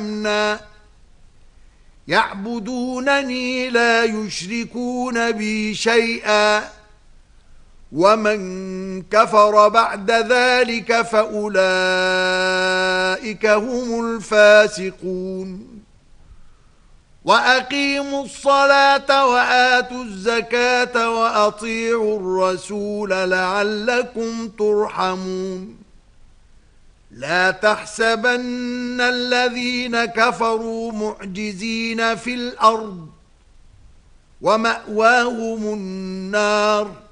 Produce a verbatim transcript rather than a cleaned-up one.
يعبدونني لا يشركون بي شيئا ومن كفر بعد ذلك فأولئك هم الفاسقون وأقيموا الصلاة وآتوا الزكاة وأطيعوا الرسول لعلكم ترحمون لا تحسبن الذين كفروا معجزين في الأرض ومأواهم النار